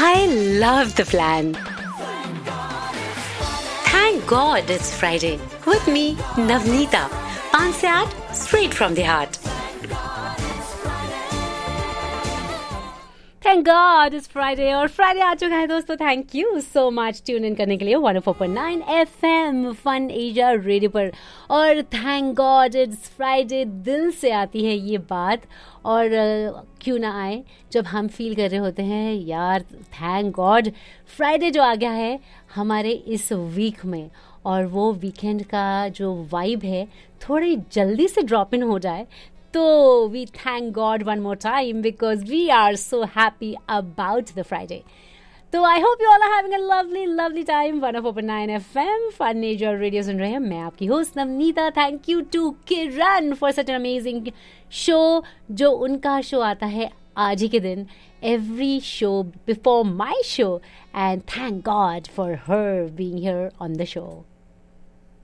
I love the plan. Thank God it's Friday. With me, Navneeta. 5 से 8, straight from the heart. Thank God it's Friday और Friday आ चुका है दोस्तों. Thank you so much tune in करने के लिए 104.9 FM fun Asia radio पर. और थैंक गॉड इट्स फ्राइडे, दिल से आती है ये बात. और क्यों ना आए जब हम फील कर रहे होते हैं यार, थैंक गॉड फ्राइडे जो आ गया है हमारे इस वीक में. और वो वीकेंड का जो वाइब है थोड़ी जल्दी से ड्रॉप इन हो जाए. So we thank God one more time because we are so happy about the Friday. So I hope you all are having a lovely time. 104.9 FM Fun Asia Radio सुन रहे हैं. मैं आपकी host Navneeta. Thank you to Kiran for such an amazing show. जो उनका show आता है आज ही के दिन, every show before my show, and thank God for her being here on the show.